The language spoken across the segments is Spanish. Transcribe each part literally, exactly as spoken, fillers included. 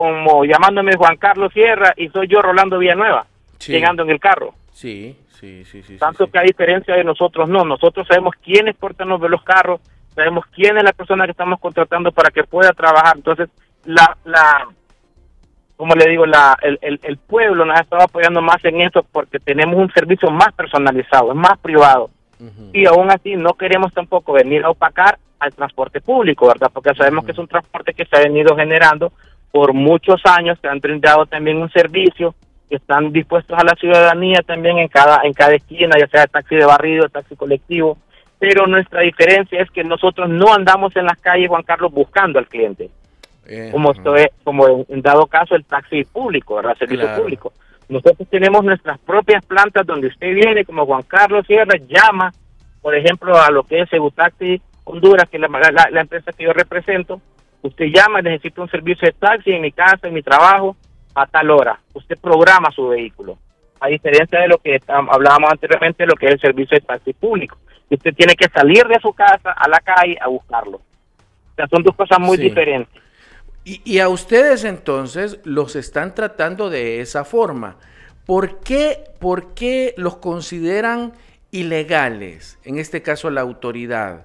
como llamándome Juan Carlos Sierra y soy yo Rolando Villanueva, Sí. llegando en el carro. Sí, sí, sí, sí. Tanto sí, sí. que a diferencia de nosotros, no. Nosotros sabemos quiénes portan los, los carros, sabemos quién es la persona que estamos contratando para que pueda trabajar. Entonces, la, la como le digo, la, el, el, el pueblo nos ha estado apoyando más en eso porque tenemos un servicio más personalizado, más privado. Uh-huh. Y aún así no queremos tampoco venir a opacar al transporte público, ¿verdad? Porque sabemos uh-huh. que es un transporte que se ha venido generando por muchos años, que han brindado también un servicio, que están dispuestos a la ciudadanía también en cada en cada esquina, ya sea taxi de barrido, taxi colectivo, pero nuestra diferencia es que nosotros no andamos en las calles, Juan Carlos, buscando al cliente. Eh, como esto es, como en, en dado caso el taxi público, ¿verdad? Servicio claro. público. Nosotros tenemos nuestras propias plantas donde usted viene, como Juan Carlos Sierra, llama, por ejemplo, a lo que es Segutaxi Honduras, que es la, la, la empresa que yo represento. Usted llama, necesita un servicio de taxi en mi casa, en mi trabajo, a tal hora. Usted programa su vehículo. A diferencia de lo que um, hablábamos anteriormente, lo que es el servicio de taxi público. Usted tiene que salir de su casa a la calle a buscarlo. O sea, son dos cosas muy sí. diferentes. Y, y a ustedes entonces los están tratando de esa forma. ¿Por qué, por qué los consideran ilegales, en este caso la autoridad?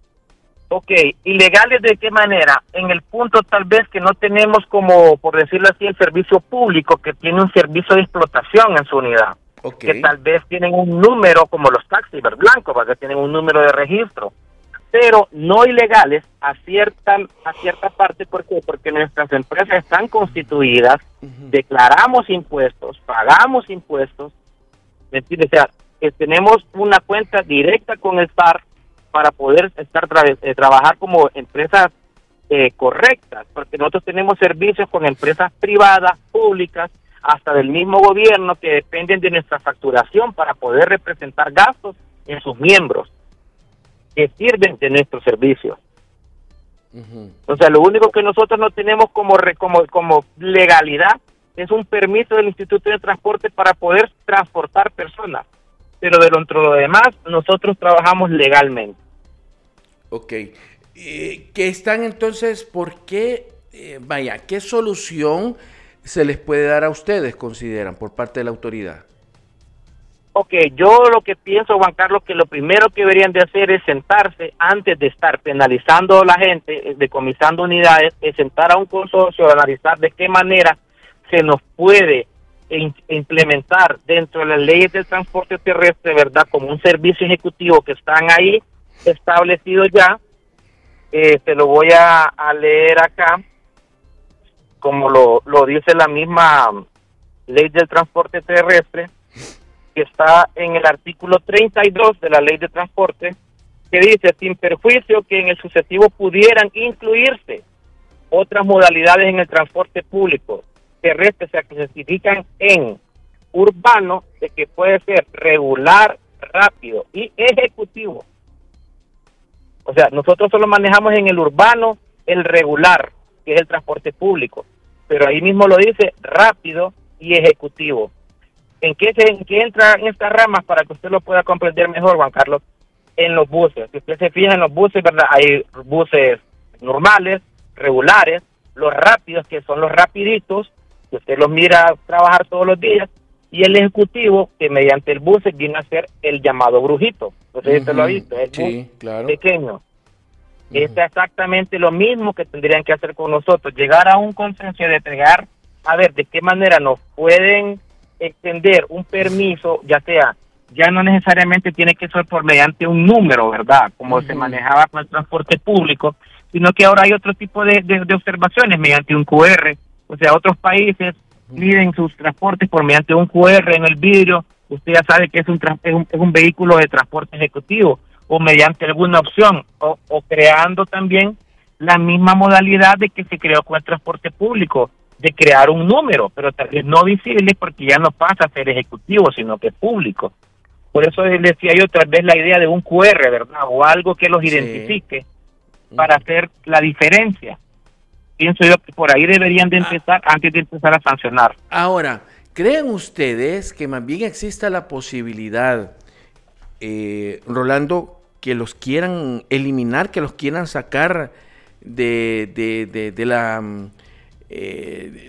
Ok, ¿ilegales de qué manera? En el punto tal vez que no tenemos como, por decirlo así, el servicio público que tiene un servicio de explotación en su unidad. Okay. Que tal vez tienen un número como los taxis blancos, porque tienen un número de registro. Pero no ilegales a cierta, a cierta parte, ¿por qué? Porque nuestras empresas están constituidas, uh-huh. declaramos impuestos, pagamos impuestos, ¿me entiendes? O sea, que tenemos una cuenta directa con el S A R para poder estar tra- eh, trabajar como empresas eh, correctas, porque nosotros tenemos servicios con empresas privadas, públicas, hasta del mismo gobierno, que dependen de nuestra facturación para poder representar gastos en sus miembros, que sirven de nuestros servicios. Uh-huh. O sea, lo único que nosotros no tenemos como, re, como, como legalidad es un permiso del Instituto de Transporte para poder transportar personas. Pero de lo, lo demás, nosotros trabajamos legalmente. Ok. Eh, ¿Qué están entonces, por qué, eh, vaya, qué solución se les puede dar a ustedes, consideran, por parte de la autoridad? Ok, yo lo que pienso, Juan Carlos, que lo primero que deberían de hacer es sentarse antes de estar penalizando a la gente, decomisando unidades, es sentar a un consorcio a analizar de qué manera se nos puede implementar dentro de las leyes del transporte terrestre, ¿verdad? Como un servicio ejecutivo que están ahí establecidos ya. Eh, te lo voy a, a leer acá, como lo, lo dice la misma ley del transporte terrestre, que está en el artículo treinta y dos de la ley de transporte, que dice, sin perjuicio que en el susceptivo pudieran incluirse otras modalidades en el transporte público terrestre, o sea, que se clasifican en urbano, de que puede ser regular, rápido y ejecutivo. O sea, nosotros solo manejamos en el urbano el regular, que es el transporte público, pero ahí mismo lo dice rápido y ejecutivo. ¿En qué, se, ¿En qué entra en estas ramas para que usted lo pueda comprender mejor, Juan Carlos? En los buses. Si usted se fija en los buses, ¿verdad? Hay buses normales, regulares, los rápidos, que son los rapiditos, que usted los mira trabajar todos los días, y el ejecutivo, que mediante el bus viene a ser el llamado brujito. Entonces, uh-huh. usted lo ha visto, es sí, claro. pequeño. Uh-huh. Es exactamente lo mismo que tendrían que hacer con nosotros, llegar a un consenso de entregar, a ver, de qué manera nos pueden extender un permiso, ya sea, ya no necesariamente tiene que ser por mediante un número, ¿verdad? Como uh-huh. se manejaba con el transporte público, sino que ahora hay otro tipo de, de, de observaciones mediante un Q R. O sea, otros países uh-huh. miden sus transportes por mediante un Q R en el vidrio. Usted ya sabe que es un, es un, es un vehículo de transporte ejecutivo, o mediante alguna opción, o, o creando también la misma modalidad de que se creó con el transporte público, de crear un número, pero tal vez no visible, porque ya no pasa a ser ejecutivo, sino que público. Por eso les decía yo, tal vez la idea de un Q R, ¿verdad? O algo que los identifique sí. para hacer la diferencia. Pienso yo que por ahí deberían de empezar ah. antes de empezar a sancionar. Ahora, ¿creen ustedes que más bien exista la posibilidad, eh, Rolando, que los quieran eliminar, que los quieran sacar de, de, de, de la... eh,